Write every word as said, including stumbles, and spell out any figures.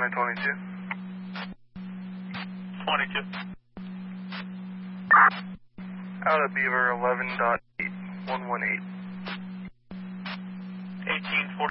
China twenty-two. twenty-two. Out of Beaver eleven dot eight one one eight. eighteen forty.